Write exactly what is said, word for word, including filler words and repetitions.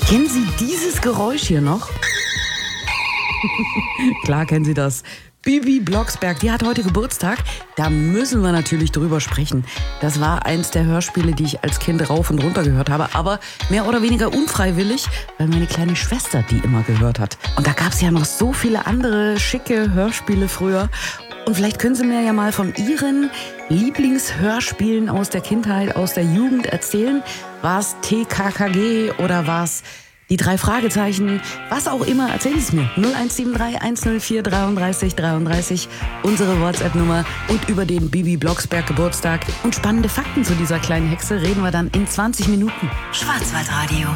Kennen Sie dieses Geräusch hier noch? Klar kennen Sie das. Bibi Blocksberg, die hat heute Geburtstag. Da müssen wir natürlich drüber sprechen. Das war eins der Hörspiele, die ich als Kind rauf und runter gehört habe. Aber mehr oder weniger unfreiwillig, weil meine kleine Schwester die immer gehört hat. Und da gab es ja noch so viele andere schicke Hörspiele früher. Und vielleicht können Sie mir ja mal von Ihren Lieblingshörspielen aus der Kindheit, aus der Jugend erzählen. War es T K K G oder war es die drei Fragezeichen? Was auch immer, erzählen Sie es mir. null eins sieben drei eins null vier drei drei drei drei, unsere WhatsApp-Nummer. Und über den Bibi Blocksberg Geburtstag und spannende Fakten zu dieser kleinen Hexe reden wir dann in zwanzig Minuten. Schwarzwaldradio.